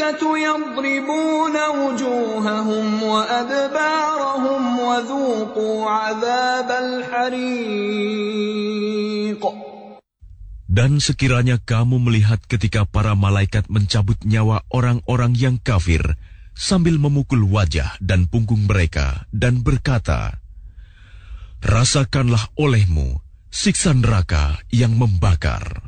يضربون وجوههم وأدبارهم وذوقوا عذاب الحريق. Dan sekiranya kamu melihat ketika para malaikat mencabut nyawa orang-orang yang kafir sambil memukul wajah dan punggung mereka dan berkata, rasakanlah olehmu siksa neraka yang membakar.